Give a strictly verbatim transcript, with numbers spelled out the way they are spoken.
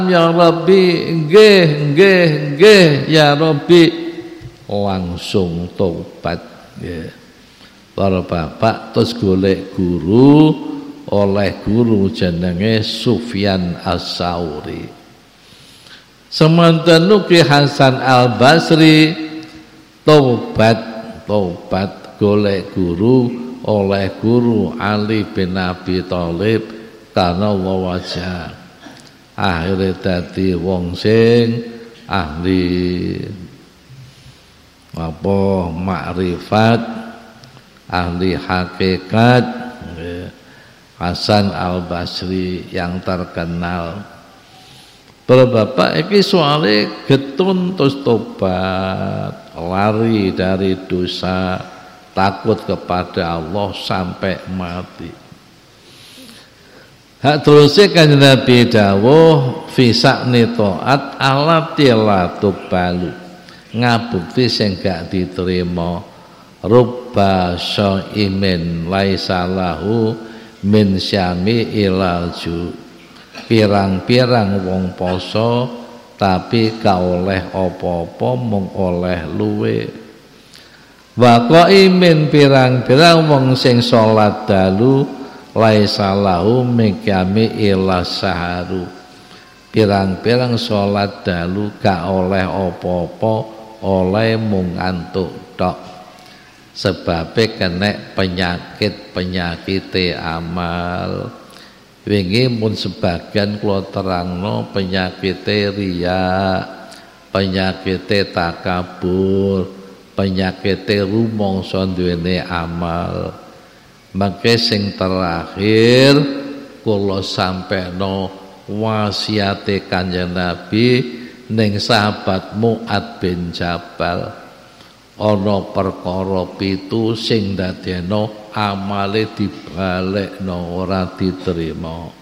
ya Rabbi, nggih nggih nggih ya Rabbi, langsung tobat nggih. Para bapak terus golek guru, oleh guru jenenge Sufyan As-Sauri. Semanten Ki Hasan Al-Basri tobat tobat golek guru, oleh guru Ali bin Abi Thalib karena Allah wajah. Akhirnya dadi wong sing ahli apa makrifat, ahli hakikat. Hasan Al-Basri yang terkenal. Bapak iki soalnya getun terus tobat, lari dari dosa, takut kepada Allah sampai mati. Hak terusé Kanjeng Nabi dawuh fi sakni taat alati la tubalu, ngabukti sing gak diterima. Rubba syaimin laisa lahu min syami ilaju, pirang-pirang wong poso tapi gak oleh apa-apa mung oleh luwe. Wa qaimin pirang-pirang wong sing salat dalu laisa lahu mikami ila saharu, pirang-pirang salat dalu gak oleh apa-apa, oleh mung antuk tok. Sebabe kena penyakit-penyakit amal. Wingi mun sebagian kula terangno penyakit riya, penyakit takabur, penyakit rumangsa duwene amal. Mangke sing terakhir kula sampeno wasiate Kanjeng Nabi ning sahabat Mu'ad bin Jabal. Ana perkara pitu sing dadekno amale dibalekno ora diterima.